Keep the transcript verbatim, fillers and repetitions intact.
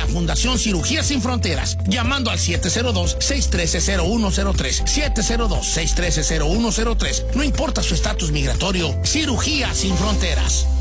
Fundación Cirugía Sin Fronteras, llamando al siete cero dos, seis uno tres, cero uno cero tres, siete cero dos, seis uno tres, cero uno cero tres. No importa su estatus migratorio, Cirugía Sin Fronteras.